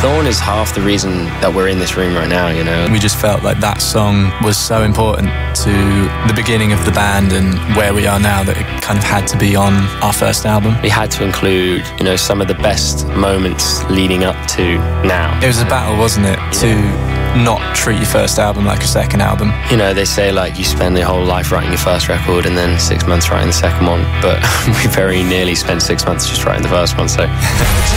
Thorn is half the reason that we're in this room right now, you know. We just felt like that song was so important to the beginning of the band and where we are now that it kind of had to be on our first album. We had to include, you know, some of the best moments leading up to now. It was a battle, wasn't it, to not treat your first album like a second album. You know, they say like you spend your whole life writing your first record and then 6 months writing the second one, but we very nearly spent 6 months just writing the first one, so